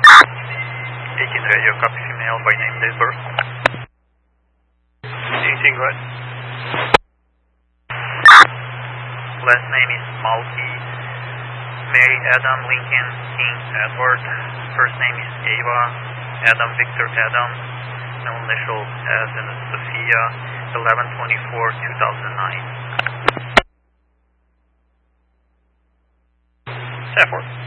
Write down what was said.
18 radio, copy female by name, date birth. 18, go ahead. Last name is Malky. Mary Adam Lincoln King Edward. First name is Ava Adam Victor Adam. No initial as in Sophia. 11/24/2009. Stafford.